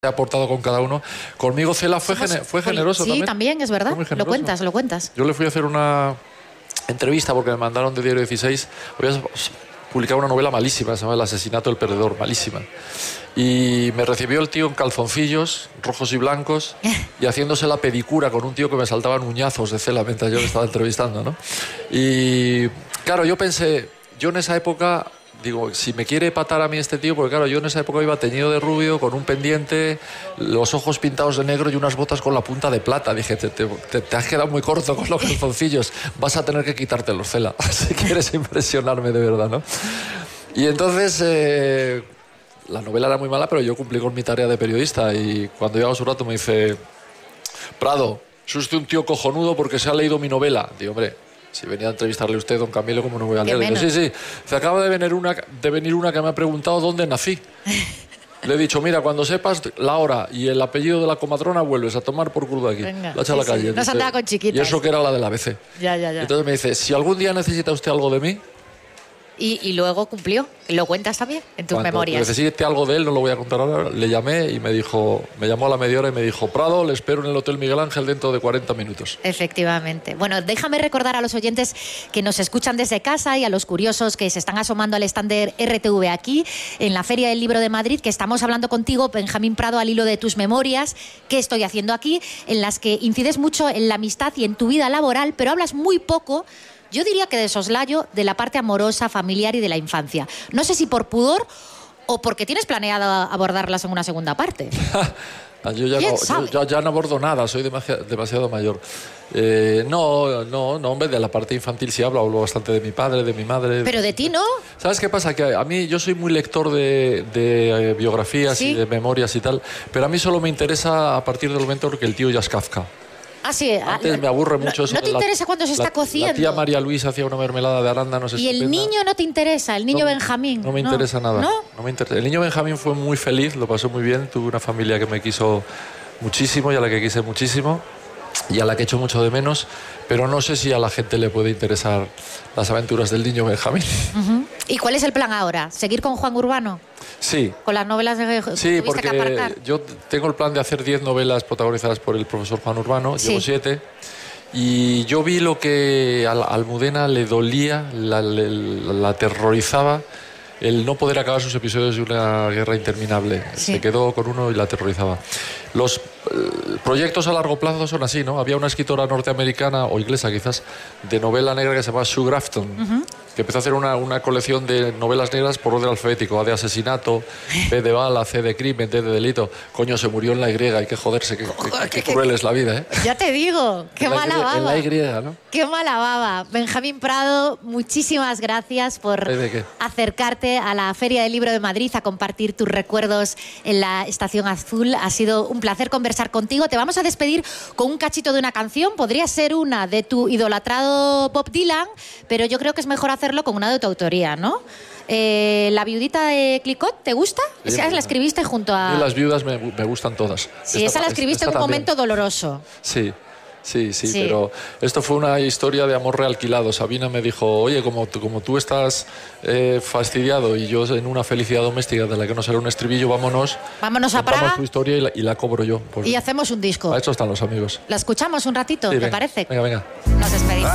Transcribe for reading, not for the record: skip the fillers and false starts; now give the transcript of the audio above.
he aportado con cada uno. Conmigo Cela fue generoso también. Sí, también, es verdad. Lo cuentas. Yo le fui a hacer una entrevista porque me mandaron de Diario 16. Había publicado una novela malísima, se llama El asesinato del perdedor, malísima. Y me recibió el tío en calzoncillos, rojos y blancos, y haciéndose la pedicura con un tío que me saltaban uñazos de Cela mientras yo le estaba entrevistando, ¿no? Y claro, yo pensé, yo en esa época... Digo, si me quiere patar a mí este tío, porque claro, yo en esa época iba teñido de rubio, con un pendiente, los ojos pintados de negro y unas botas con la punta de plata. Dije, te has quedado muy corto con los calzoncillos, vas a tener que quitártelos, Cela, si quieres impresionarme de verdad, ¿no? Y entonces, la novela era muy mala, pero yo cumplí con mi tarea de periodista y cuando llegaba su rato me dice, Prado, es usted un tío cojonudo porque se ha leído mi novela. Digo, hombre... Si venía a entrevistarle a usted, don Camilo, ¿cómo no voy a leer? Sí. Se acaba de venir una que me ha preguntado dónde nací. Le he dicho, mira, cuando sepas la hora y el apellido de la comadrona, vuelves a tomar por culo de aquí. Venga, la echa a la calle. No se andaba con chiquitas. Y eso que era la del ABC. Ya. Entonces me dice, si algún día necesita usted algo de mí... Y luego cumplió. Lo cuentas también en tus memorias. Necesite algo de él, no lo voy a contar ahora. Le llamé y me llamó a la media hora y me dijo, Prado, le espero en el Hotel Miguel Ángel dentro de 40 minutos. Efectivamente. Bueno, déjame recordar a los oyentes que nos escuchan desde casa y a los curiosos que se están asomando al stand de RTV aquí, en la Feria del Libro de Madrid, que estamos hablando contigo, Benjamín Prado, al hilo de tus memorias, ¿qué estoy haciendo aquí?, en las que incides mucho en la amistad y en tu vida laboral, pero hablas muy poco, yo diría que de soslayo, de la parte amorosa, familiar y de la infancia. No sé si por pudor o porque tienes planeado abordarlas en una segunda parte. Yo ya no abordo nada, soy demasiado mayor. No, hombre, de la parte infantil sí hablo bastante de mi padre, de mi madre. Pero de ti no. ¿Sabes qué pasa? Que a mí, yo soy muy lector de biografías, ¿sí?, y de memorias y tal, pero a mí solo me interesa a partir del momento que el tío ya es Kafka. Ah, sí. Antes me aburre mucho eso. ¿No te interesa cuando se está cociendo? La tía María Luisa hacía una mermelada de arándanos estupenda. ¿Y el niño no te interesa? ¿El niño Benjamín? No me interesa nada. ¿No? No me interesa. El niño Benjamín fue muy feliz, lo pasó muy bien. Tuve una familia que me quiso muchísimo y a la que quise muchísimo y a la que echo mucho de menos, pero no sé si a la gente le puede interesar las aventuras del niño Benjamín. Uh-huh. ¿Y cuál es el plan ahora? ¿Seguir con Juan Urbano? Sí. ¿Con las novelas de Sí, porque yo tengo el plan de hacer 10 novelas protagonizadas por el profesor Juan Urbano, sí. Llevo 7, y yo vi lo que a Almudena le dolía, la aterrorizaba, el no poder acabar sus episodios de una guerra interminable. Sí. Se quedó con uno y la aterrorizaba. Los proyectos a largo plazo son así, ¿no? Había una escritora norteamericana, o inglesa quizás, de novela negra que se llama Sue Grafton, uh-huh, que empezó a hacer una colección de novelas negras por orden alfabético. A de asesinato, B de bala, C de crimen, D de delito. Coño, se murió en la Y, hay que joderse, qué cruel es la vida, ¿eh? Ya te digo, qué mala baba. En la Y, ¿no? Qué mala baba. Benjamín Prado, muchísimas gracias por acercarte a la Feria del Libro de Madrid, a compartir tus recuerdos en la Estación Azul. Ha sido un placer conversar contigo. Te vamos a despedir con un cachito de una canción. Podría ser una de tu idolatrado Bob Dylan, pero yo creo que es mejor hacerlo con una de tu autoría, ¿no? La viudita de Clicquot, ¿te gusta? Esa la escribiste junto a... Las viudas me gustan todas. Sí, esa la escribiste en un momento doloroso. Sí, pero esto fue una historia de amor realquilado. Sabina me dijo, oye, como tú estás fastidiado y yo en una felicidad doméstica de la que no será un estribillo, vámonos a Praga tu historia y la cobro yo. Y hacemos un disco. A eso están los amigos. ¿La escuchamos un ratito? Sí, ¿Te parece? Venga. Nos despedimos.